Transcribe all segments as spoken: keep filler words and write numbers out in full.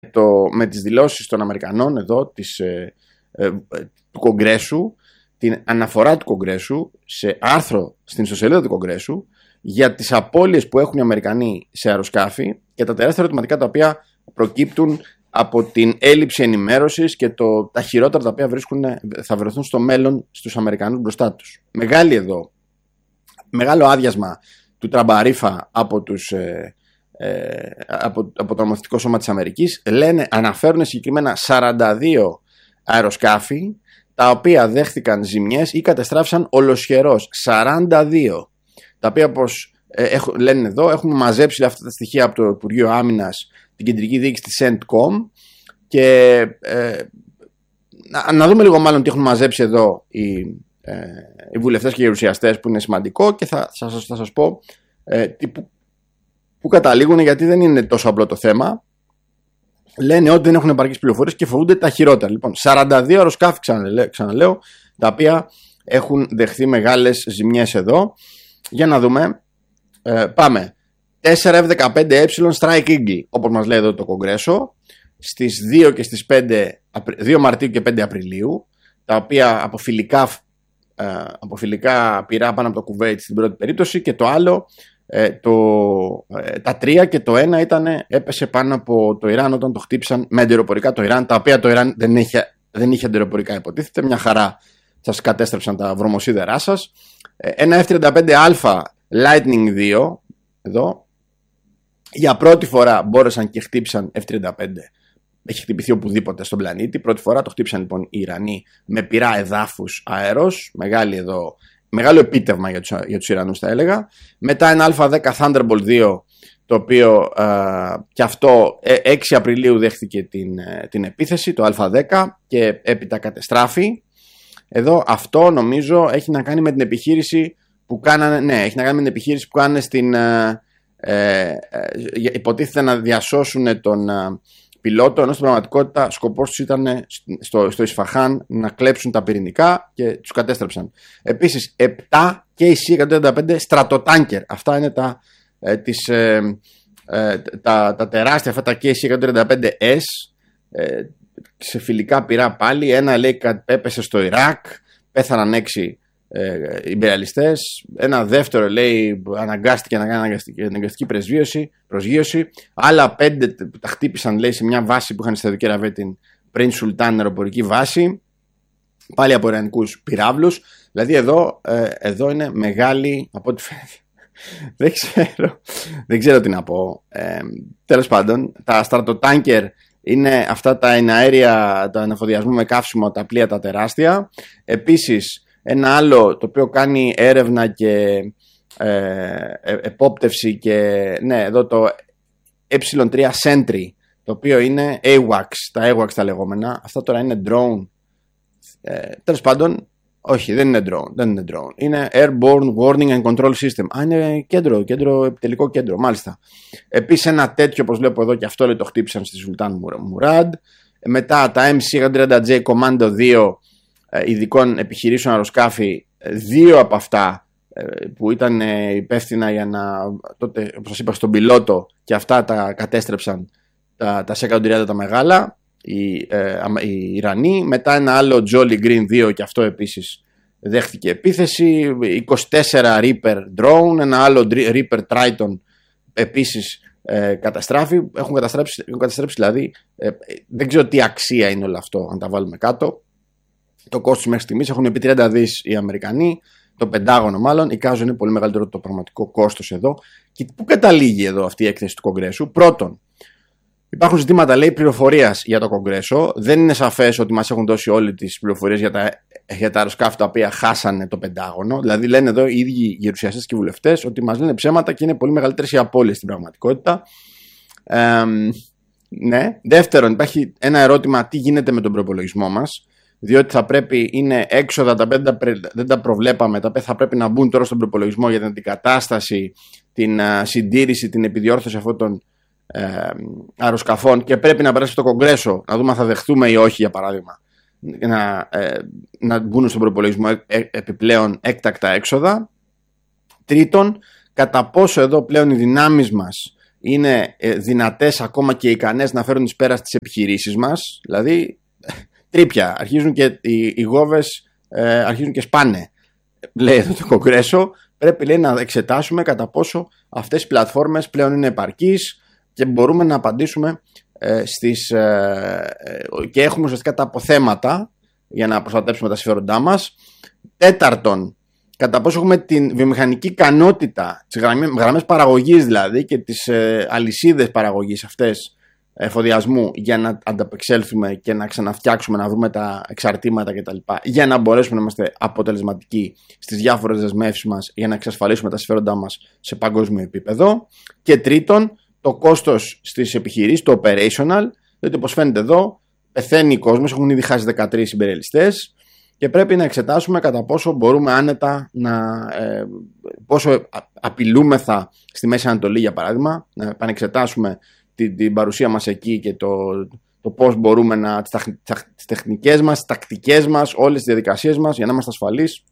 το, με τις δηλώσεις των Αμερικανών εδώ της, ε, ε, του Κογκρέσου, την αναφορά του Κογκρέσου σε άρθρο στην ιστοσελίδα του Κογκρέσου για τις απώλειες που έχουν οι Αμερικανοί σε αεροσκάφη και τα τεράστια ερωτηματικά τα οποία προκύπτουν από την έλλειψη ενημέρωσης και το, τα χειρότερα τα οποία βρίσκουν, θα βρεθούν στο μέλλον στους Αμερικανούς μπροστά τους. Μεγάλη εδώ, μεγάλο άδειασμα του τραμπαρίφα από, τους, ε, ε, από, από το νομοθετικό σώμα της Αμερικής. Λένε, αναφέρουν συγκεκριμένα σαράντα δύο αεροσκάφη τα οποία δέχθηκαν ζημιές ή κατεστράφησαν ολοσχερός. σαράντα δύο. Τα οποία, όπως ε, έχουν, λένε εδώ, έχουμε μαζέψει αυτά τα στοιχεία από το Υπουργείο Άμυνας, την κεντρική διοίκηση της CENTCOM, και ε, να, να δούμε λίγο μάλλον τι έχουν μαζέψει εδώ οι, ε, οι βουλευτές και οι γερουσιαστές, που είναι σημαντικό, και θα, θα, σας, θα σας πω ε, τι, που, που καταλήγουν, γιατί δεν είναι τόσο απλό το θέμα. Λένε ότι δεν έχουν επαρκείς πληροφορίες και φοβούνται τα χειρότερα. Λοιπόν, σαράντα δύο αεροσκάφη, ξαναλέω, ξαναλέω, τα οποία έχουν δεχθεί μεγάλες ζημιές εδώ. Για να δούμε. Ε, πάμε. τέσσερα εφ δεκαπέντε ε Strike Eagle, όπως μας λέει εδώ το Κογκρέσο, στις δύο και στις πέντε, δύο Μαρτίου και πέντε Απριλίου, τα οποία από φιλικά, ε, από φιλικά πειρά πάνω από το Κουβέιτ στην πρώτη περίπτωση, και το άλλο, ε, το, ε, τα τρία και το ένα ήταν, έπεσε πάνω από το Ιράν όταν το χτύπησαν με αντιεροπορικά το Ιράν, τα οποία το Ιράν δεν είχε, δεν είχε αντιεροπορικά, υποτίθεται. Μια χαρά σας κατέστρεψαν τα βρωμοσίδερά σας. Ένα εφ τριάντα πέντε α Lightning δύο, εδώ, για πρώτη φορά μπόρεσαν και χτύπησαν εφ τριάντα πέντε. Έχει χτυπηθεί οπουδήποτε στον πλανήτη. Πρώτη φορά το χτύπησαν λοιπόν οι Ιρανοί με πυρά εδάφους αέρος. Μεγάλη εδώ, μεγάλο επίτευγμα για τους, για τους Ιρανούς, θα έλεγα. Μετά ένα α δέκα Thunderbolt δύο, το οποίο α, και αυτό έξι Απριλίου δέχθηκε την, την επίθεση, το α δέκα, και έπειτα κατεστράφη. Εδώ αυτό νομίζω έχει να κάνει με την επιχείρηση που κάνανε, ναι, έχει να κάνει με την επιχείρηση που κάνανε στην, ε, ε, υποτίθεται να διασώσουν τον ε, πιλότο, ενώ στην πραγματικότητα σκοπός τους ήταν στο, στο Ισφαχάν να κλέψουν τα πυρηνικά και τους κατέστρεψαν. Επίσης, επτά και η σι εκατόν τριάντα πέντε στρατοτάνκερ. Αυτά είναι τα, ε, τις, ε, ε, τα, τα τεράστια, αυτά τα κέι σι εκατόν τριάντα πέντε ες, ε, σε φιλικά πυρά πάλι. Ένα λέει έπεσε στο Ιράκ, πέθαναν έξι ε, ιμπεριαλιστές. Ένα δεύτερο λέει αναγκάστηκε να κάνει αναγκαστική, αναγκαστική προσγείωση. Άλλα πέντε τα χτύπησαν, λέει, σε μια βάση που είχαν στη Σαουδική Αραβία, την Prince Sultan αεροπορική βάση, πάλι από ιρανικούς πυράβλους. Δηλαδή εδώ, ε, εδώ είναι μεγάλη, από ό,τι φαίνεται. δεν ξέρω, δεν ξέρω τι να πω. Ε, τέλος πάντων, τα στρατοτάνκερ είναι αυτά τα εναέρια, τα ανεφοδιασμού με καύσιμο, τα πλοία τα τεράστια. Επίσης, ένα άλλο το οποίο κάνει έρευνα και ε, επόπτευση, και ναι, εδώ το ε τρία Sentry, το οποίο είναι έουαξ, τα έουαξ τα λεγόμενα. Αυτά τώρα είναι drone. Ε, τέλος πάντων, όχι, δεν είναι drone, δεν είναι drone. Είναι Airborne Warning and Control System. Α, είναι κέντρο, κέντρο, επιτελικό κέντρο, μάλιστα. Επίσης ένα τέτοιο, όπως βλέπω εδώ, και αυτό λέει, το χτύπησαν στη Σουλτάν Μουράντ. Μετά τα εμ σι εκατόν τριάντα τζέι Commando δύο ειδικών επιχειρήσεων αεροσκάφη, δύο από αυτά που ήταν υπεύθυνα για να, τότε, όπως σας είπα, στον πιλότο, και αυτά τα κατέστρεψαν τα, τα σι εκατόν τριάντα τα μεγάλα, οι, ε, οι Ιρανοί. Μετά ένα άλλο Jolly Green δύο, και αυτό επίσης δέχτηκε επίθεση. είκοσι τέσσερα Reaper Drone, ένα άλλο Reaper Triton επίσης ε, καταστράφει. Έχουν καταστρέψει, έχουν καταστρέψει δηλαδή, ε, δεν ξέρω τι αξία είναι όλο αυτό, αν τα βάλουμε κάτω. Το κόστος μέχρι στιγμής έχουν πει τριάντα δις οι Αμερικανοί, το Πεντάγωνο μάλλον. Εικάζω είναι πολύ μεγαλύτερο το πραγματικό κόστος εδώ. Και πού καταλήγει εδώ αυτή η έκθεση του Κογκρέσου? Πρώτον, υπάρχουν ζητήματα, λέει, πληροφορίας για το Κογκρέσο. Δεν είναι σαφές ότι μας έχουν δώσει όλες τις πληροφορίες για τα, για τα αεροσκάφη τα οποία χάσανε το Πεντάγωνο. Δηλαδή, λένε εδώ οι ίδιοι γερουσιαστές και βουλευτές ότι μας λένε ψέματα και είναι πολύ μεγαλύτερες οι απώλειες στην πραγματικότητα. Ε, ναι. Δεύτερον, υπάρχει ένα ερώτημα: τι γίνεται με τον προπολογισμό μας? Διότι θα πρέπει, είναι έξοδα τα οποία δεν τα προβλέπαμε, τα οποία θα πρέπει να μπουν τώρα στον προπολογισμό για την αντικατάσταση, την uh, συντήρηση, την επιδιόρθωση αυτών των uh, αεροσκαφών, και πρέπει να περάσει στο Κογκρέσο, να δούμε αν θα δεχθούμε ή όχι, για παράδειγμα, να, uh, να μπουν στον προπολογισμό ε, επιπλέον έκτακτα έξοδα. Τρίτον, κατά πόσο εδώ πλέον οι δυνάμεις μας είναι δυνατές ακόμα και ικανές να φέρουν εις πέρα στις επιχειρήσεις μας. Δηλαδή τρίπια, αρχίζουν και οι, οι γόβες ε, αρχίζουν και σπάνε. Λέει εδώ το Κογκρέσο, πρέπει λέει, να εξετάσουμε κατά πόσο αυτές οι πλατφόρμες πλέον είναι επαρκείς και μπορούμε να απαντήσουμε ε, στις, ε, ε, και έχουμε ουσιαστικά τα αποθέματα για να προστατέψουμε τα συμφέροντά μας. Τέταρτον, κατά πόσο έχουμε την βιομηχανική ικανότητα, τις γραμμές παραγωγής δηλαδή και τις ε, αλυσίδες παραγωγής αυτές εφοδιασμού για να ανταπεξέλθουμε και να ξαναφτιάξουμε, να βρούμε τα εξαρτήματα κτλ. Για να μπορέσουμε να είμαστε αποτελεσματικοί στις διάφορες δεσμεύσεις μας για να εξασφαλίσουμε τα συμφέροντά μας σε παγκόσμιο επίπεδο. Και τρίτον, το κόστος στις επιχειρήσεις, το operational, διότι όπως φαίνεται εδώ, πεθαίνει ο κόσμος, έχουν ήδη χάσει δεκατρείς συμπεριελιστές και πρέπει να εξετάσουμε κατά πόσο μπορούμε άνετα να. Ε, πόσο απειλούμεθα στη Μέση Ανατολή, για παράδειγμα, να επανεξετάσουμε την, την παρουσία μας εκεί και το, το πώς μπορούμε να. τις τεχνικές μας, τις τακτικές μας, όλες τις διαδικασίες μας για να είμαστε ασφαλείς.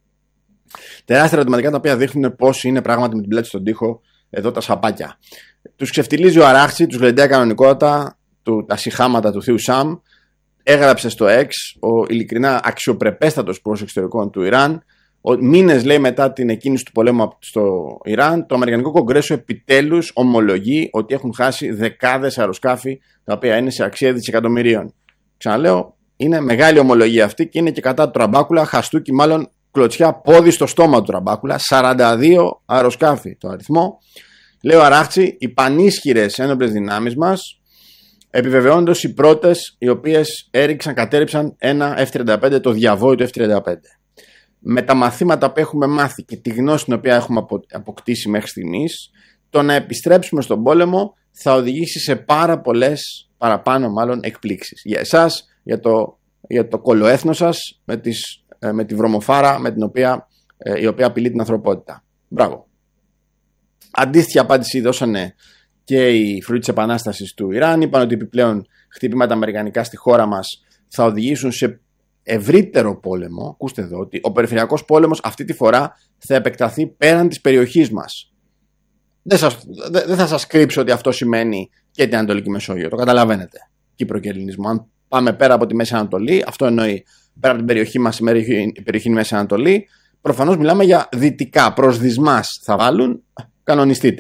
Τεράστια ερωτηματικά τα οποία δείχνουν πώς είναι πράγματι με την πλάτη στον τοίχο εδώ τα σαπάκια. Τους ξεφτιλίζει ο Αράχτσι, τους γλεντάει κανονικότητα, του, τα σιχάματα του θείου Σαμ. Έγραψε στο X ο ειλικρινά αξιοπρεπέστατος υπουργός εξωτερικών του Ιράν. Μήνες λέει μετά την εκκίνηση του πολέμου στο Ιράν, το Αμερικανικό Κογκρέσο επιτέλους ομολογεί ότι έχουν χάσει δεκάδες αεροσκάφη τα οποία είναι σε αξία δισεκατομμυρίων. Ξαναλέω, είναι μεγάλη ομολογία αυτή και είναι και κατά του Τραμπάκουλα, χαστούκι μάλλον κλωτσιά πόδι στο στόμα του Τραμπάκουλα. σαράντα δύο αεροσκάφη το αριθμό. Λέει ο Αράχτσι, οι πανίσχυρες ένοπλες δυνάμεις μας, επιβεβαιώντας οι πρώτες οι οποίες έριξαν, κατέριψαν ένα εφ τριάντα πέντε, το διαβόητο εφ τριάντα πέντε. Με τα μαθήματα που έχουμε μάθει και τη γνώση την οποία έχουμε αποκτήσει μέχρι στιγμής, το να επιστρέψουμε στον πόλεμο θα οδηγήσει σε πάρα πολλές παραπάνω μάλλον εκπλήξεις. Για εσάς, για το, για το κολοέθνο σας, με, τις, με τη βρωμοφάρα με την οποία, η οποία απειλεί την ανθρωπότητα. Μπράβο. Αντίστοιχη απάντηση δώσανε και οι φρουροί της Επανάστασης του Ιράν. Είπαν ότι επιπλέον χτυπήματα αμερικανικά στη χώρα μας θα οδηγήσουν σε ευρύτερο πόλεμο. Ακούστε εδώ ότι ο περιφερειακός πόλεμος αυτή τη φορά θα επεκταθεί πέραν της περιοχής μας. Δεν, σας, δεν θα σας κρύψω ότι αυτό σημαίνει και την Ανατολική Μεσόγειο. Το καταλαβαίνετε. Κύπρο και Ελληνισμό. Αν πάμε πέρα από τη Μέση Ανατολή, αυτό εννοεί πέρα από την περιοχή μας, η περιοχή, η περιοχή είναι Μέση Ανατολή. Προφανώς μιλάμε για δυτικά. Προς δυσμάς θα βάλουν. Κανονιστείτε.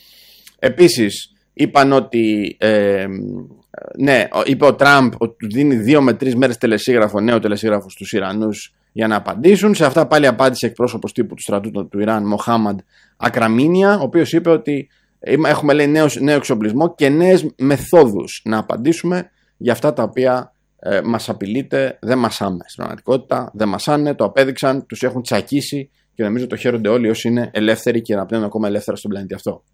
Επίσης, είπαν ότι. Ε, ναι, είπε ο Τραμπ ότι του δίνει δύο με τρεις μέρες τελεσίγραφο, νέο τελεσίγραφο στους Ιρανούς για να απαντήσουν. Σε αυτά πάλι απάντησε εκπρόσωπος τύπου του στρατού του Ιράν, Μοχάμαντ Ακραμίνια, ο οποίος είπε ότι έχουμε λέει νέο, νέο εξοπλισμό και νέες μεθόδους να απαντήσουμε για αυτά τα οποία ε, μας απειλείται, δεν μασάμε. Στην πραγματικότητα δεν μασάνε, το απέδειξαν, τους έχουν τσακίσει και νομίζω το χαίρονται όλοι όσοι είναι ελεύθεροι και αναπνέουν ακόμα ελεύθερα στον πλανήτη αυτό.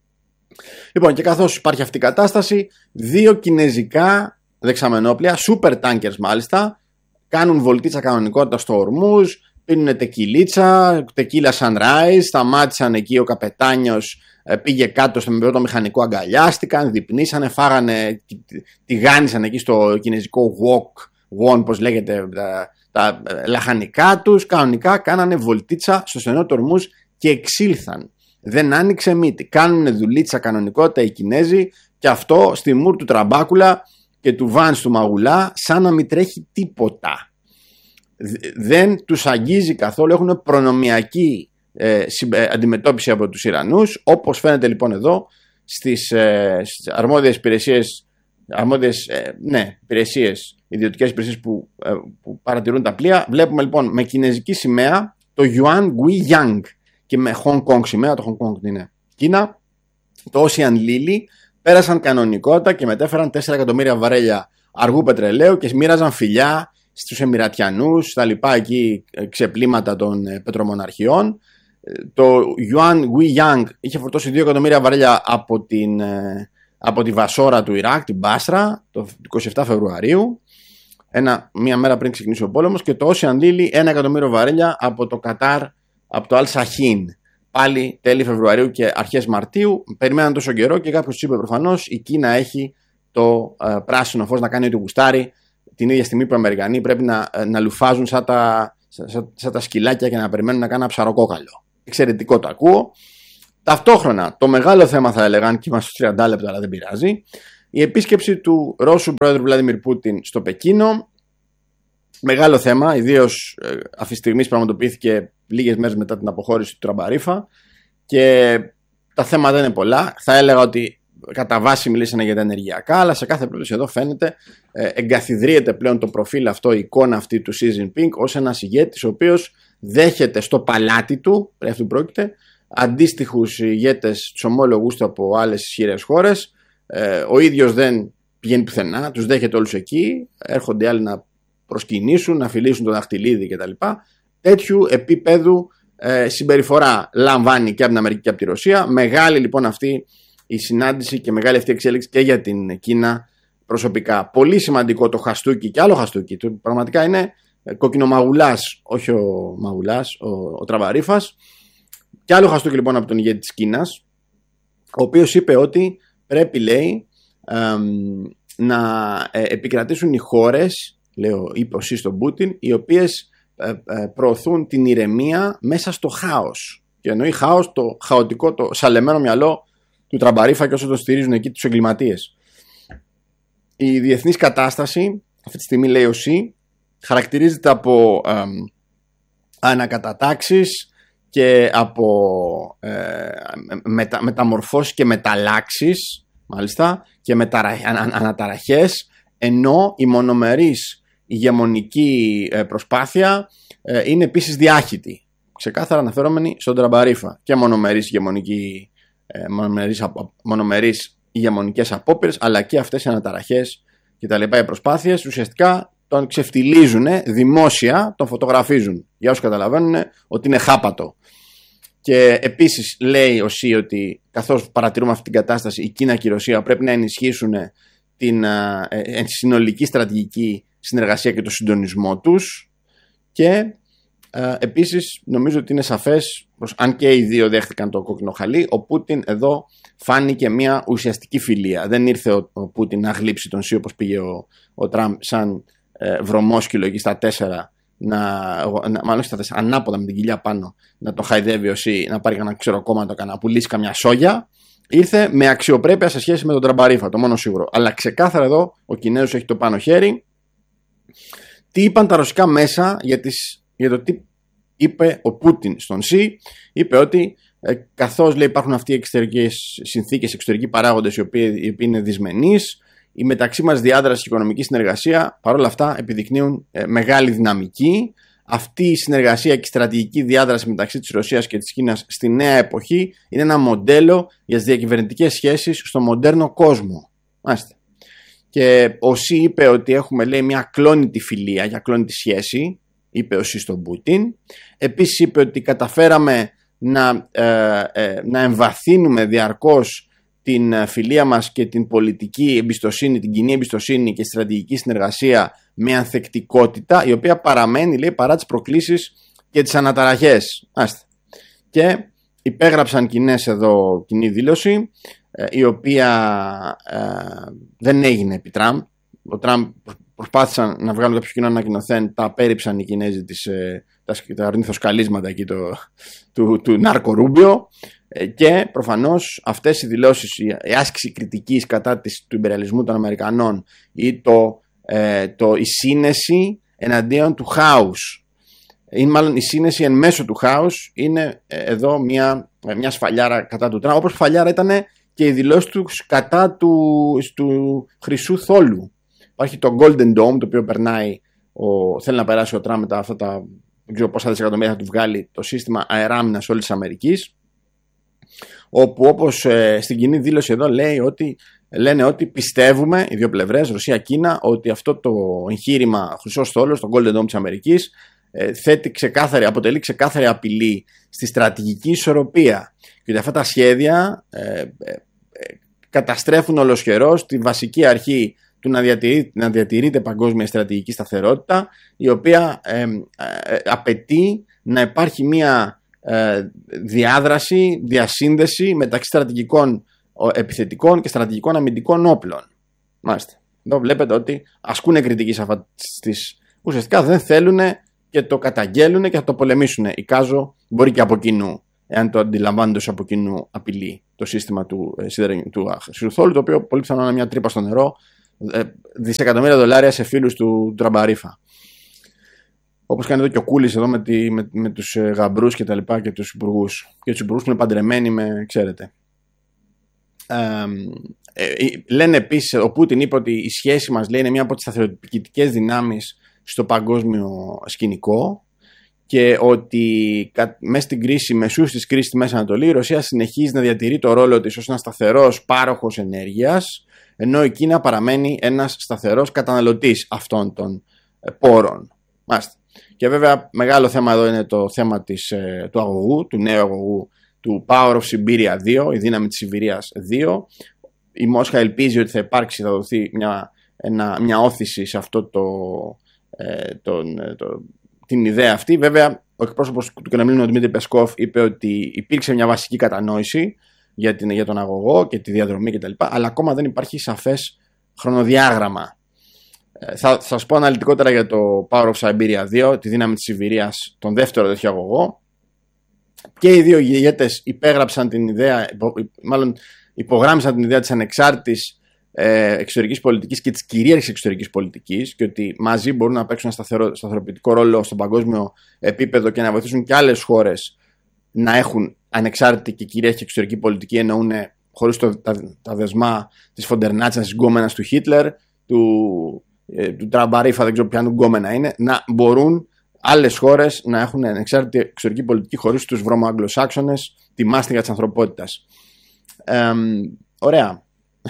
Λοιπόν, και καθώς υπάρχει αυτή η κατάσταση, δύο κινέζικα δεξαμενόπλια, super tankers μάλιστα, κάνουν βολτίτσα κανονικότητα στο Ορμούζ, πίνουν τεκιλίτσα, τεκίλα sunrise, σταμάτησαν εκεί ο καπετάνιος, πήγε κάτω στο πρώτο μηχανικό, αγκαλιάστηκαν, διπνήσανε, φάγανε, τηγάνισαν εκεί στο κινέζικο wok, won, πώς λέγεται, τα, τα λαχανικά τους, κανονικά κάνανε βολτίτσα στο στενό του Ορμούζ και εξήλθαν. Δεν άνοιξε μύτη. Κάνουν δουλίτσα κανονικότητα οι Κινέζοι και αυτό στη μουρ του Τραμπάκουλα και του Βάνς του Μαγουλά σαν να μην τρέχει τίποτα. Δεν τους αγγίζει καθόλου, έχουν προνομιακή ε, αντιμετώπιση από τους Ιρανούς, όπως φαίνεται λοιπόν εδώ στις, ε, στις αρμόδιες υπηρεσίες, αρμόδιες, ε, ναι, υπηρεσίες, ιδιωτικές υπηρεσίες που, ε, που παρατηρούν τα πλοία. Βλέπουμε λοιπόν με κινέζικη σημαία το Yuan Gui Yang και με Hong Kong σημαία, το Hong Kong είναι Κίνα, το Ocean Lily, πέρασαν κανονικότητα και μετέφεραν τέσσερα εκατομμύρια βαρέλια αργού πετρελαίου και μοίραζαν φιλιά στους Εμιρατιανούς, στα λοιπά εκεί ξεπλήματα των πετρομοναρχιών. Το Yuan Gui Yang είχε φορτώσει δύο εκατομμύρια βαρέλια από, την, από τη Βασόρα του Ιράκ, την Μπάστρα, το είκοσι επτά Φεβρουαρίου, ένα, μία μέρα πριν ξεκινήσει ο πόλεμος, και το Ocean Lily ένα εκατομμύριο βαρέλια από το Κατάρ, από το Al Sahin, πάλι τέλη Φεβρουαρίου και αρχές Μαρτίου. Περιμέναν τόσο καιρό και κάποιος τους είπε προφανώς η Κίνα έχει το ε, πράσινο φως να κάνει ό,τι γουστάρει. Την ίδια στιγμή που οι Αμερικανοί πρέπει να, ε, να λουφάζουν σαν τα, σαν, σαν τα σκυλάκια και να περιμένουν να κάνουν ένα ψαροκόκαλο. Εξαιρετικό το ακούω. Ταυτόχρονα, το μεγάλο θέμα θα έλεγαν, και είμαστε στους τριάντα λεπτά, αλλά δεν πειράζει, η επίσκεψη του Ρώσου πρόεδρου Βλάντιμιρ Πούτιν στο Πεκίνο. Μεγάλο θέμα, ιδίως ε, αυτή τη στιγμή πραγματοποιήθηκε λίγες μέρες μετά την αποχώρηση του Τραμπαρίφα, και τα θέματα δεν είναι πολλά. Θα έλεγα ότι κατά βάση μιλήσανε για τα ενεργειακά, αλλά σε κάθε περίπτωση εδώ φαίνεται ε, εγκαθιδρύεται πλέον το προφίλ αυτό, η εικόνα αυτή του Xi Jinping ως ένας ηγέτης ο οποίος δέχεται στο παλάτι του, περί αυτού πρόκειται, αντίστοιχους ηγέτες, τους ομόλογους του από άλλες ισχυρές χώρες. Ε, ο ίδιος δεν πηγαίνει πουθενά, τους δέχεται όλους εκεί, έρχονται άλλοι να προσκυνήσουν, να φιλήσουν το δαχτυλίδι κτλ. Τέτοιου επίπεδου ε, συμπεριφορά λαμβάνει και από την Αμερική και από τη Ρωσία. Μεγάλη λοιπόν αυτή η συνάντηση και μεγάλη αυτή η εξέλιξη και για την Κίνα προσωπικά. Πολύ σημαντικό το χαστούκι και άλλο χαστούκι. Το πραγματικά είναι κοκκινομαγουλάς, όχι ο Μαγουλάς, ο, ο Τραμπαρίφας. Και άλλο χαστούκι λοιπόν από τον ηγέτη της Κίνας, ο οποίος είπε ότι πρέπει, λέει, εμ, να ε, επικρατήσουν οι χώρες, λέω, είπε ο Xi στον Πούτιν, οι οποίες ε, ε, προωθούν την ηρεμία μέσα στο χάος. Και εννοεί χάος το χαοτικό, το σαλεμένο μυαλό του Τραμπαρίφα και όσο τον στηρίζουν εκεί τους εγκληματίες. Η διεθνής κατάσταση, αυτή τη στιγμή λέει ο Xi, χαρακτηρίζεται από ε, ανακατατάξεις και από ε, μετα, μεταμορφώσεις και μεταλλάξεις, μάλιστα, και μεταρα, ανα, αναταραχές, ενώ η μονομερής ηγεμονική προσπάθεια ε, είναι επίσης διάχυτη. Ξεκάθαρα αναφερόμενη στον Τραμπαρίφα. Και μονομερής ηγεμονική, ε, μονομερής, μονομερής ηγεμονικές απόπειρες, αλλά και αυτές οι αναταραχές και τα λοιπά οι προσπάθειες ουσιαστικά τον ξεφτιλίζουν δημόσια, τον φωτογραφίζουν, για όσους καταλαβαίνουν ότι είναι χάπατο. Και επίσης λέει ο Xi ότι καθώς παρατηρούμε αυτή την κατάσταση, η Κίνα και η Ρωσία πρέπει να ενισχύσουν την ε, ε, συνολική στρατηγική συνεργασία και το συντονισμό τους. Και ε, επίσης νομίζω ότι είναι σαφές πως αν και οι δύο δέχτηκαν το κόκκινο χαλί, ο Πούτιν εδώ φάνηκε μια ουσιαστική φιλία. Δεν ήρθε ο, ο Πούτιν να γλύψει τον Xi όπως πήγε ο, ο Τραμπ σαν ε, βρωμόσκυλο εκεί στα τέσσερα, να, να, μάλλον στα τέσσερα, ανάποδα με την κοιλιά πάνω, να το χαϊδεύει ο Xi, να πάρει κανένα ξέρω κόμμα, να, να πουλήσει καμιά σόγια. Ήρθε με αξιοπρέπεια σε σχέση με τον Τραμπαρίφα, το μόνο σίγουρο. Αλλά ξεκάθαρα εδώ ο Κινέζος έχει το πάνω χέρι. Τι είπαν τα ρωσικά μέσα για, τις, για το τι είπε ο Πούτιν στον Xi? Είπε ότι ε, καθώς, λέει, υπάρχουν αυτοί οι εξωτερικές συνθήκες, εξωτερικοί παράγοντες οι οποίοι, οι οποίοι είναι δυσμενείς, η μεταξύ μας διάδραση και οικονομική συνεργασία παρόλα αυτά επιδεικνύουν ε, μεγάλη δυναμική. Αυτή η συνεργασία και η στρατηγική διάδραση μεταξύ της Ρωσίας και της Κίνας στη νέα εποχή είναι ένα μοντέλο για τις διακυβερνητικές σχέσεις στο μοντέρνο κόσμο. Μάλιστα. Και ο Xi είπε ότι έχουμε, λέει, μια κλόνητη φιλία, για κλόνητη σχέση, είπε ο Xi στον Πούτιν. Επίσης είπε ότι καταφέραμε να, ε, ε, να εμβαθύνουμε διαρκώς την φιλία μας και την πολιτική εμπιστοσύνη, την κοινή εμπιστοσύνη και στρατηγική συνεργασία με ανθεκτικότητα, η οποία παραμένει, λέει, παρά τις προκλήσεις και τις αναταραχές. Άστε. Και υπέγραψαν κοινές εδώ κοινή δήλωση, η οποία ε, δεν έγινε επί Τραμπ. Ο Τραμπ προσπάθησαν να βγάλουν κάποιο κοινό ανακοινωθέν, τα απέρριψαν οι Κινέζοι τις, τα, τα αρνηθοσκαλίσματα εκεί το, του, του Νάρκο Ρούμπιο. Και προφανώς αυτές οι δηλώσεις, η άσκηση κριτικής κατά της, του ιμπεριαλισμού των Αμερικανών ή το, ε, το, η σύνεση εναντίον του χάους, ή μάλλον η σύνεση εν μέσω του χάους, είναι εδώ μια, μια σφαλιάρα κατά του Τραμπ, όπως σφαλιάρα ήταν και οι δηλώσεις του κατά του, του χρυσού θόλου. Υπάρχει το Golden Dome, το οποίο περνάει, ο, θέλει να περάσει ο Τραμπ μετά αυτά τα, δεν ξέρω πόσα δισεκατομμύρια θα του βγάλει, το σύστημα αεράμινας όλης της Αμερικής, όπου όπως ε, στην κοινή δήλωση εδώ λέει ότι, λένε ότι πιστεύουμε οι δύο πλευρές, Ρωσία-Κίνα, ότι αυτό το εγχείρημα χρυσός θόλος, το Golden Dome της Αμερικής, ε, θέτει ξεκάθαρη, αποτελεί ξεκάθαρη απειλή στη στρατηγική ισορροπία και ότι αυτά τα σχέδια ε, ε, ε, καταστρέφουν ολοσχερώς τη βασική αρχή του να, διατηρεί, να διατηρείται παγκόσμια στρατηγική σταθερότητα, η οποία ε, ε, ε, απαιτεί να υπάρχει μια διάδραση, διασύνδεση μεταξύ στρατηγικών επιθετικών και στρατηγικών αμυντικών όπλων. Μάλιστα. Εδώ βλέπετε ότι ασκούν κριτική σε αυτά τις, ουσιαστικά δεν θέλουν και το καταγγέλουν και θα το πολεμήσουν. Εικάζω, μπορεί και από κοινού. εάν το αντιλαμβάνονται ως από κοινού απειλή το σύστημα του, ε, του Σιρουθόλου, το οποίο πολύ πιθανόν είναι μια τρύπα στο νερό, ε, δισεκατομμύρια δολάρια σε φίλους του Τραμπαρίφα. Όπως κάνει εδώ και ο Κούλης εδώ με, τη, με, με τους ε, γαμπρούς και τα λοιπά και τους υπουργούς. Και τους υπουργούς που είναι παντρεμένοι με, ξέρετε. Ε, ε, λένε επίσης, ο Πούτιν είπε ότι η σχέση μας, λέει, είναι μία από τις σταθεροποιητικές δυνάμεις στο παγκόσμιο σκηνικό και ότι μέσα στην κρίση, μεσούς της κρίσης στη Μέση Ανατολή, η Ρωσία συνεχίζει να διατηρεί το ρόλο της ως ένας σταθερός πάροχος ενέργειας, ενώ η Κίνα παραμένει ένας σταθερός καταναλωτής αυτών των πόρων. Μάλιστα. Και βέβαια μεγάλο θέμα εδώ είναι το θέμα της, του αγωγού, του νέου αγωγού, του Power of Siberia δύο, η δύναμη της Σιβηρίας δύο. Η Μόσχα ελπίζει ότι θα υπάρξει, θα δοθεί μια, ένα, μια όθηση σε αυτό το, ε, τον, το, την ιδέα αυτή. Βέβαια, ο εκπρόσωπος του Κρεμλίνου, ο Δημήτρη Πεσκόφ, είπε ότι υπήρξε μια βασική κατανόηση για, την, για τον αγωγό και τη διαδρομή κτλ. Αλλά ακόμα δεν υπάρχει σαφές χρονοδιάγραμμα. Ε, θα, θα σας πω αναλυτικότερα για το Power of Siberia δύο, τη δύναμη της Σιβηρίας, τον δεύτερο τέτοιο αγωγό. Και οι δύο ηγέτες υπέγραψαν την ιδέα, υπο, μάλλον υπογράμμισαν την ιδέα της ανεξάρτητης ε, εξωτερικής πολιτικής και της κυρίαρχης εξωτερικής πολιτικής και ότι μαζί μπορούν να παίξουν ένα σταθερο, σταθεροποιητικό ρόλο στο παγκόσμιο επίπεδο και να βοηθήσουν και άλλες χώρες να έχουν ανεξάρτητη και κυρίαρχη εξωτερική πολιτική, εννοούν χωρίς το, τα, τα δεσμά της Φοντερνάτσας, της γκόμενας του Χίτλερ, του, ε, του Τραμπαρίφα, δεν ξέρω ποια γκόμενα είναι, να μπορούν άλλες χώρες να έχουν ανεξάρτητη εξωτερική πολιτική χωρίς τους βρωμοαγγλοσάξονες, τη μάστιγα της ανθρωπότητας. Ε, ωραία.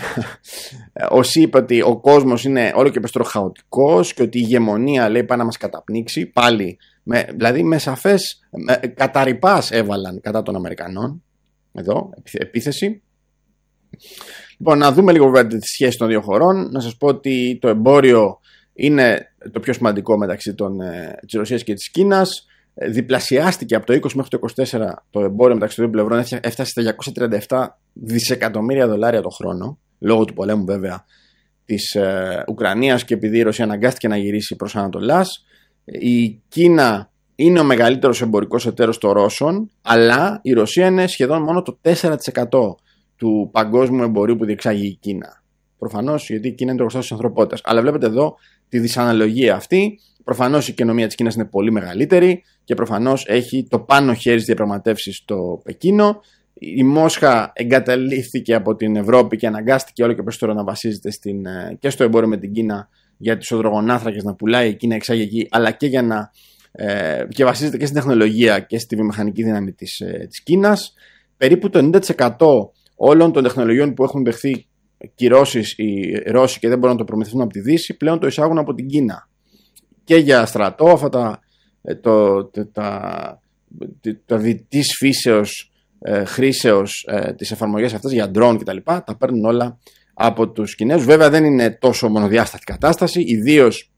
Όσοι είπε ότι ο κόσμος είναι όλο και περισσότερο χαοτικός και ότι η ηγεμονία, λέει, πάει να μας καταπνίξει, πάλι, με, δηλαδή με σαφές με, καταρρυπάς έβαλαν κατά των Αμερικανών, εδώ, επίθεση. Λοιπόν, να δούμε λίγο βέβαια τη σχέση των δύο χωρών. Να σας πω ότι το εμπόριο είναι το πιο σημαντικό μεταξύ των, της Ρωσίας και της Κίνας. Διπλασιάστηκε από το είκοσι μέχρι το είκοσι τέσσερα το εμπόριο μεταξύ των δύο πλευρών, έφτασε στα διακόσια τριάντα επτά δισεκατομμύρια δολάρια το χρόνο, λόγω του πολέμου βέβαια της ε, Ουκρανίας και επειδή η Ρωσία αναγκάστηκε να γυρίσει προς Ανατολάς. Η Κίνα είναι ο μεγαλύτερος εμπορικός εταίρος των Ρώσων, αλλά η Ρωσία είναι σχεδόν μόνο το τέσσερα τοις εκατό του παγκόσμιου εμπορίου που διεξάγει η Κίνα. Προφανώς, γιατί η Κίνα είναι το οστά της ανθρωπότητας. Αλλά βλέπετε εδώ τη δυσαναλογία αυτή. Προφανώς η οικονομία της Κίνας είναι πολύ μεγαλύτερη και προφανώς έχει το πάνω χέρι στις διαπραγματεύσεις στο Πεκίνο. Η Μόσχα εγκαταλείφθηκε από την Ευρώπη και αναγκάστηκε όλο και περισσότερο να βασίζεται στην, και στο εμπόριο με την Κίνα για τους υδρογονάνθρακες να πουλάει η Κίνα, εξάγει εκεί, αλλά και, για να, ε, και βασίζεται και στην τεχνολογία και στη βιομηχανική δύναμη της, ε, της Κίνας. Περίπου το ενενήντα τοις εκατό όλων των τεχνολογιών που έχουν δεχθεί κυρώσεις οι Ρώσοι και δεν μπορούν να το προμηθευτούν από τη Δύση, πλέον το εισάγουν από την Κίνα. Και για στρατό, αυτά τα, το, τα, τα, τα διτής φύσεως ε, χρήσεως ε, τις εφαρμογές αυτές για ντρόν κτλ. Τα, τα παίρνουν όλα από τους Κινέζους. Βέβαια δεν είναι τόσο μονοδιάστατη κατάσταση, ιδίως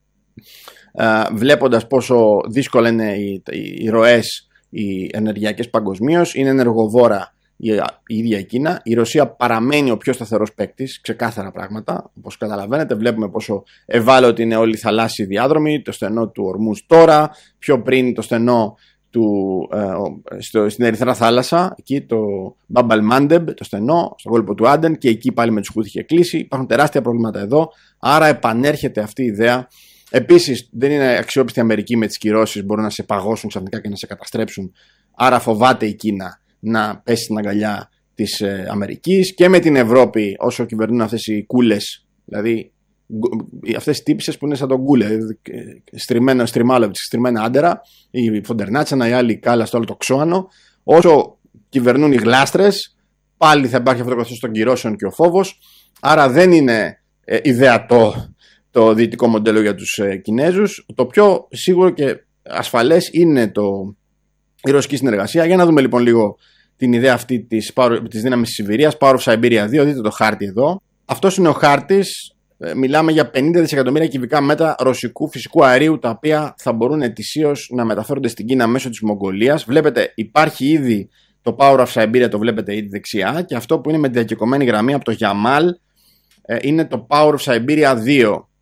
ε, βλέποντας πόσο δύσκολα είναι οι, οι, οι ροές οι ενεργειακές παγκοσμίως. Είναι ενεργοβόρα η, η ίδια η Κίνα. Η Ρωσία παραμένει ο πιο σταθερός παίκτης, ξεκάθαρα πράγματα. Όπως καταλαβαίνετε, βλέπουμε πόσο ευάλωτη είναι όλοι οι θαλάσσιοι διάδρομοι, το στενό του Ορμούζ τώρα, πιο πριν το στενό του, ε, στο, στην Ερυθρά Θάλασσα, εκεί το Μπαμπ Μάντεμπ, το στενό, στον κόλπο του Άντεν, και εκεί πάλι με τους Χούθι είχε κλείσει. Υπάρχουν τεράστια προβλήματα εδώ, άρα επανέρχεται αυτή η ιδέα. Επίσης, δεν είναι αξιόπιστη η Αμερική με τις κυρώσεις, μπορούν να σε παγώσουν ξαφνικά και να σε καταστρέψουν. Άρα φοβάται η Κίνα να πέσει στην αγκαλιά της ε, Αμερικής, και με την Ευρώπη, όσο κυβερνούν αυτές οι κούλες, δηλαδή αυτές οι τύπισσες που είναι σαν τον κούλε, στριμμένο, στριμάλο, στριμμένα άντερα, η Φοντερνάτσανα, η άλλη κάλα στο άλλο το ξώανο. Όσο κυβερνούν οι γλάστρες, πάλι θα υπάρχει αυτό το καθεστώς των κυρώσεων και ο φόβος. Άρα δεν είναι ε, ιδεατό το δυτικό μοντέλο για τους ε, Κινέζους. Το πιο σίγουρο και ασφαλές είναι το, η ρωσική συνεργασία. Για να δούμε λοιπόν λίγο την ιδέα αυτή της, της δύναμης της Σιβηρίας, Power of Siberia δύο. Δείτε το χάρτη εδώ. Αυτός είναι ο χάρτης. Μιλάμε για πενήντα δισεκατομμύρια κυβικά μέτρα ρωσικού φυσικού αερίου, τα οποία θα μπορούν ετησίως να μεταφέρονται στην Κίνα μέσω της Μογγολίας. Βλέπετε, υπάρχει ήδη το Power of Siberia, το βλέπετε ήδη δεξιά, και αυτό που είναι με τη διακεκομένη γραμμή από το Γιαμάλ είναι το Power of Siberia δύο.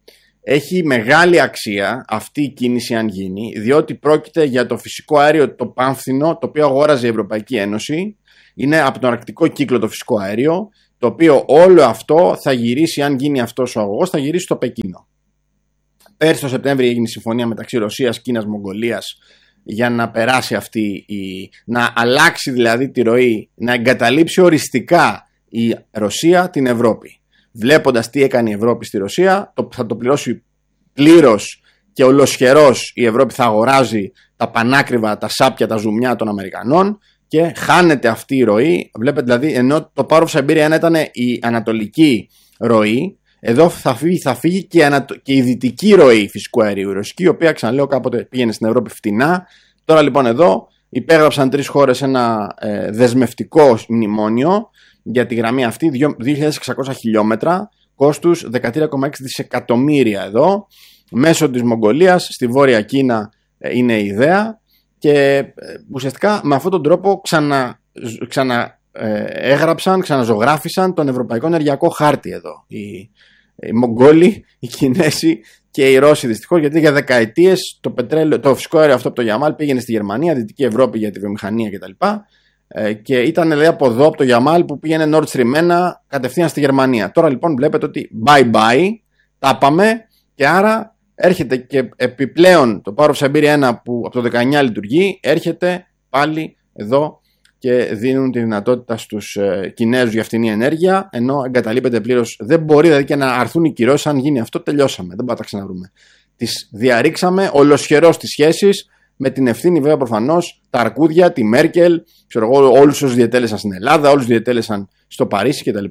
έχει μεγάλη αξία αυτή η κίνηση αν γίνει, διότι πρόκειται για το φυσικό αέριο το πάμφθινο, το οποίο αγόραζε η Ευρωπαϊκή Ένωση. Είναι από τον αρκτικό κύκλο το φυσικό αέριο, το οποίο όλο αυτό θα γυρίσει, αν γίνει αυτός ο αγωγός, θα γυρίσει στο Πεκίνο. Πέρσι το Σεπτέμβριο έγινε συμφωνία μεταξύ Ρωσίας, Κίνας, Μογγολίας για να περάσει αυτή η... να αλλάξει δηλαδή τη ροή, να εγκαταλείψει οριστικά η Ρωσία την Ευρώπη. Βλέποντας τι έκανε η Ευρώπη στη Ρωσία, το, θα το πληρώσει πλήρως και ολοσχερός. Η Ευρώπη θα αγοράζει τα πανάκριβα, τα σάπια, τα ζουμιά των Αμερικανών και χάνεται αυτή η ροή. Βλέπετε δηλαδή, ενώ το Power of Siberia ένα ήταν η ανατολική ροή, εδώ θα φύγει, θα φύγει και, ανατο... και η δυτική ροή φυσικού αερίου, η ρωσική, η οποία ξαναλέω κάποτε πήγαινε στην Ευρώπη φτηνά. Τώρα λοιπόν εδώ υπέγραψαν τρεις χώρες ένα ε, δεσμευτικό μνημόνιο για τη γραμμή αυτή, δύο χιλιάδες εξακόσια χιλιόμετρα, κόστους δεκατρία κόμμα έξι δισεκατομμύρια εδώ, μέσω της Μογγολίας, στη Βόρεια Κίνα ε, είναι η ιδέα και ε, ουσιαστικά με αυτόν τον τρόπο ξανα, ξανα ε, έγραψαν, ξαναζωγράφησαν τον Ευρωπαϊκό Ενεργειακό Χάρτη εδώ. Οι, οι Μογγόλοι, οι Κινέζοι και οι Ρώσοι δυστυχώς, γιατί για δεκαετίες το, πετρέλαιο, το φυσικό αέριο αυτό από το Γιαμάλ πήγαινε στη Γερμανία, Δυτική Ευρώπη για τη βιομηχανία κτλ. Ε, και ήταν λέει, από εδώ, από το Γιαμάλ που πήγαινε Nord Stream ένα κατευθείαν στη Γερμανία. Τώρα λοιπόν βλέπετε ότι bye bye, τα πάμε και άρα έρχεται και επιπλέον το Power of Siberia ένα που από το δεκαεννιά λειτουργεί, έρχεται πάλι εδώ και δίνουν τη δυνατότητα στους ε, Κινέζους για φτηνή ενέργεια, ενώ εγκαταλείπεται πλήρως. Δεν μπορεί δηλαδή και να αρθούν οι κυρώσεις. Αν γίνει αυτό, τελειώσαμε. Δεν πάμε τα ξαναβρούμε. Τις διαρρήξαμε ολοσχερώς τις σχέσεις, με την ευθύνη βέβαια προφανώς τα αρκούδια, τη Μέρκελ, ξέρω εγώ, όλους όσους διετέλεσαν στην Ελλάδα, όλους διετέλεσαν στο Παρίσι κτλ.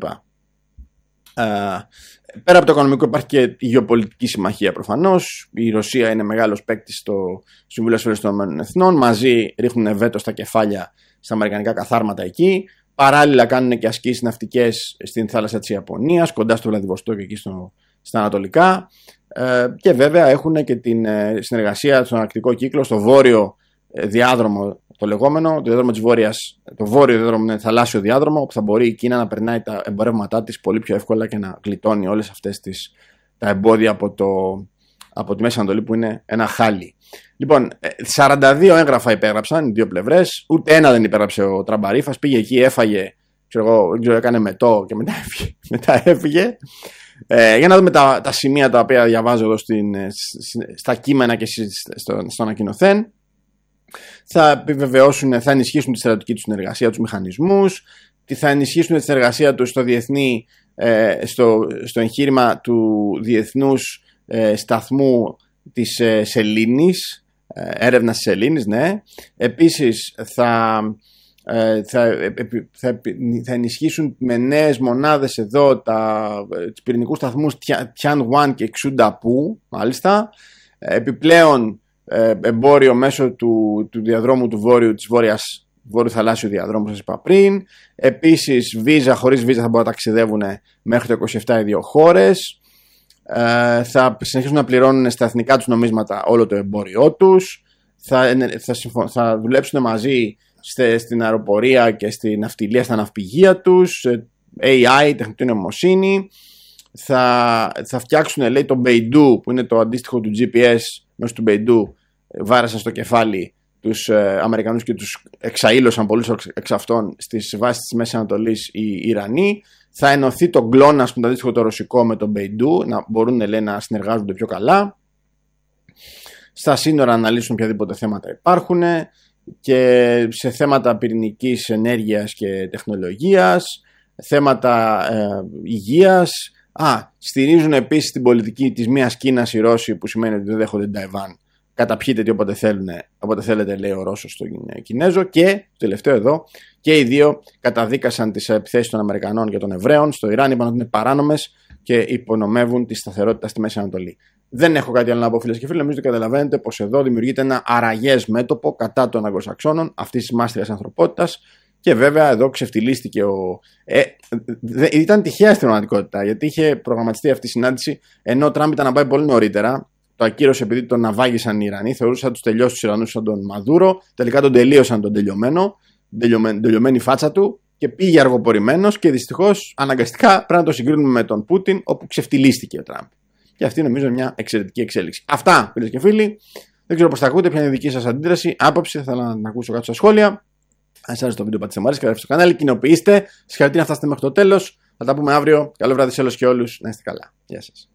Ε, πέρα από το οικονομικό υπάρχει και η γεωπολιτική συμμαχία προφανώς. Η Ρωσία είναι μεγάλος παίκτης στο Συμβούλιο Ασφαλείας των Εθνών. Μαζί ρίχνουν βέτο στα κεφάλια στα αμερικανικά καθάρματα εκεί. Παράλληλα κάνουν και ασκήσεις ναυτικές στην θάλασσα της Ιαπωνίας, κοντά στο Βλαδιβοστόκ εκεί στο, στα ανατολικά. Ε, και βέβαια έχουν και την ε, συνεργασία στον αρκτικό κύκλο, στο βόρειο ε, διάδρομο το λεγόμενο, το διάδρομο της Βόρειας, το βόρειο διάδρομο είναι θαλάσσιο διάδρομο, όπου θα μπορεί η Κίνα να περνάει τα εμπορεύματά της πολύ πιο εύκολα και να γλιτώνει όλες αυτές τις, τα εμπόδια από, το, από τη Μέση Ανατολή που είναι ένα χάλι. Λοιπόν, σαράντα δύο έγγραφα υπέγραψαν οι δύο πλευρές, ούτε ένα δεν υπέγραψε ο Τραμπαρίφας, πήγε εκεί, έφαγε, ξέρω εγώ, δεν ξέρω, έκανε μετό και μετά έφυγε. Μετά έφυγε. Ε, για να δούμε τα, τα σημεία τα οποία διαβάζω εδώ στην, στα κείμενα και στο, στο ανακοινωθέν. Θα επιβεβαιώσουν, θα ενισχύσουν τη στρατιωτική του συνεργασία, τους μηχανισμούς, θα ενισχύσουν τη συνεργασία τους στο διεθνή, ε, στο, στο εγχείρημα του διεθνούς ε, σταθμού της ε, σελήνης, ε, έρευνας της σελήνης, ναι. Επίσης θα, ε, θα, θα, θα ενισχύσουν με νέες μονάδες εδώ τα, τους πυρηνικούς σταθμούς Tianwan και Xudapού, μάλιστα. Επιπλέον εμπόριο μέσω του, του διαδρόμου του βόρειου, της βόρειας, βόρειου θαλάσσιου διαδρόμου, σας είπα πριν. Επίσης βίζα, χωρίς βίζα θα μπορούν να ταξιδεύουν μέχρι το είκοσι επτά οι δύο χώρες. Ε, θα συνεχίσουν να πληρώνουν στα εθνικά τους νομίσματα όλο το εμπόριό τους. Θα, θα, συμφω... θα δουλέψουν μαζί στε, στην αεροπορία και στην ναυτιλία, στα ναυπηγεία τους. έι άι, τεχνητή νοημοσύνη. Θα, θα φτιάξουν, λέει, το Beidou, που είναι το αντίστοιχο του τζι πι ες μέσω του Beidou. Βάρασαν στο κεφάλι τους ε, Αμερικανούς και τους εξαήλωσαν πολλούς εξ αυτών στις βάσεις της Μέσης Ανατολής οι Ιρανοί. Θα ενωθεί το GLONASS, που είναι το αντίστοιχο το ρωσικό, με το Beidou, να μπορούν, λέει, να συνεργάζονται πιο καλά. Στα σύνορα να αναλύσουν οποιαδήποτε θέματα υπάρχουν και σε θέματα πυρηνικής ενέργειας και τεχνολογίας, θέματα ε, υγείας. Α, στηρίζουν επίσης την πολιτική της μίας Κίνας οι Ρώσοι, που σημαίνει ότι δεν δέχονται την Ταϊβάν. Καταπιείτε τι όποτε, θέλουν, όποτε θέλετε, λέει ο Ρώσος στον Κινέζο. Και το τελευταίο εδώ, και οι δύο καταδίκασαν τις επιθέσεις των Αμερικανών και των Εβραίων στο Ιράν, είπαν ότι είναι παράνομες και υπονομεύουν τη σταθερότητα στη Μέση Ανατολή. Δεν έχω κάτι άλλο να πω, φίλες και φίλοι. Νομίζω ότι καταλαβαίνετε πως εδώ δημιουργείται ένα αραγές μέτωπο κατά των Αγγλοσαξώνων, αυτής της μάστιγας ανθρωπότητας. Και βέβαια εδώ ξεφτυλίστηκε ο. Ε, δε, ήταν τυχαία στην πραγματικότητα, γιατί είχε προγραμματιστεί αυτή η συνάντηση ενώ ο Τραμπ ήταν να πάει πολύ νωρίτερα. Το ακύρωσε επειδή τον ναυάγησαν οι Ιρανοί. Θεωρούσαν τους τελειώσει τους Ιρανούς σαν τον Μαδούρο. Τελικά τον τελείωσαν τον τελειωμένο, τελειωμένη, τελειωμένη φάτσα του και πήγε αργοπορημένος. Και δυστυχώς αναγκαστικά πρέπει να το συγκρίνουμε με τον Πούτιν, όπου ξεφτυλίστηκε ο Τραμπ. και αυτή νομίζω είναι μια εξαιρετική εξέλιξη. Αυτά, φίλες και φίλοι. Δεν ξέρω πώς τα ακούτε, ποια είναι η δική σας αντίδραση, άποψη. Θα ήθελα να την ακούσω κάτω στα σχόλια. Αν σας άρεσε το βίντεο, πατήστε μου αρέσει, γράψτε στο κανάλι, κοινοποιήστε. Συγχαρητήρια, φτάσατε μέχρι το τέλος. Θα τα πούμε αύριο. Καλό βράδυ σε όλους και όλους. Να είστε καλά. Γεια σας.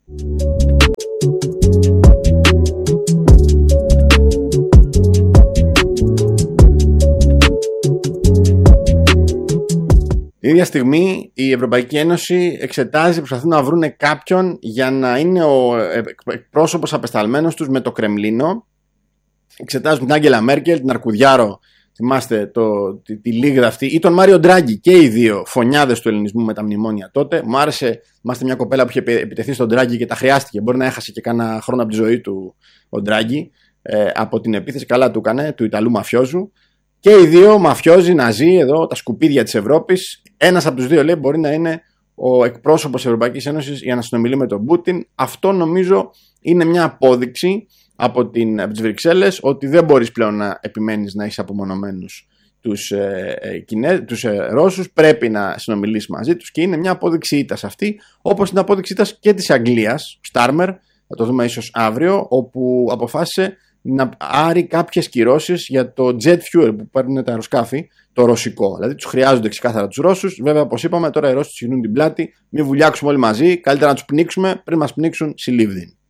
Την ίδια στιγμή η Ευρωπαϊκή Ένωση εξετάζει, προσπαθούν να βρουν κάποιον για να είναι ο εκπρόσωπος απεσταλμένος τους με το Κρεμλίνο. Εξετάζουν την Άγγελα Μέρκελ, την Αρκουδιάρο, θυμάστε το, τη, τη λίγδα αυτή, ή τον Μάριο Ντράγκη, και οι δύο φωνιάδες του ελληνισμού με τα μνημόνια τότε. Μου άρεσε, θυμάστε μια κοπέλα που είχε επιτεθεί στον Ντράγκη και τα χρειάστηκε. Μπορεί να έχασε και κάνα χρόνο από τη ζωή του ο Ντράγκη ε, από την επίθεση. Καλά του έκανε, του Ιταλού μαφιόζου. Και οι δύο μαφιόζοι, ναζί, εδώ, τα σκουπίδια της Ευρώπης. Ένας από τους δύο, λέει, μπορεί να είναι ο εκπρόσωπος της Ευρωπαϊκής Ένωσης για να συνομιλεί με τον Πούτιν. Αυτό νομίζω είναι μια απόδειξη από, την, από τις Βρυξέλλες ότι δεν μπορείς πλέον να επιμένεις να είσαι απομονωμένους τους, ε, ε, Κινέ, τους ε, Ρώσους. Πρέπει να συνομιλήσεις μαζί τους και είναι μια απόδειξη ήττας αυτή, όπως είναι απόδειξη ήττας και της Αγγλίας, Στάρμερ, θα το δούμε ίσως αύριο, όπου αποφάσισε να άρει κάποιες κυρώσεις για το jet fuel που παίρνουν τα αεροσκάφη, το ρωσικό. Δηλαδή τους χρειάζονται ξεκάθαρα τους Ρώσους. Βέβαια, όπως είπαμε, τώρα οι Ρώσοι τους γυρνούν την πλάτη. Μην βουλιάξουμε όλοι μαζί. Καλύτερα να τους πνίξουμε πριν μας πνίξουν συλλήβδιν.